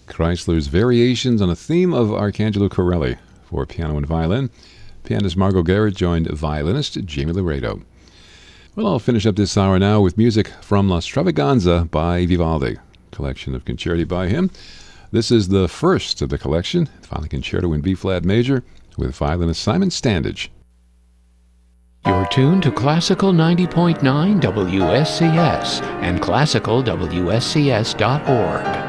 Chrysler's Variations on a Theme of Arcangelo Corelli for piano and violin. Pianist Margot Garrett joined violinist Jamie Laredo. Well, I'll finish up this hour now with music from La Stravaganza by Vivaldi, collection of concerti by him. This is the first of the collection, Violin Concerto in B-flat major, with violinist Simon Standage. You're tuned to Classical 90.9 WSCS and classicalwscs.org.